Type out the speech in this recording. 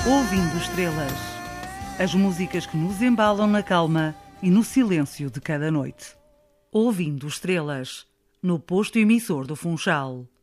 Ouvindo Estrelas. As músicas que nos embalam na calma e no silêncio de cada noite. Ouvindo Estrelas, no posto emissor do Funchal.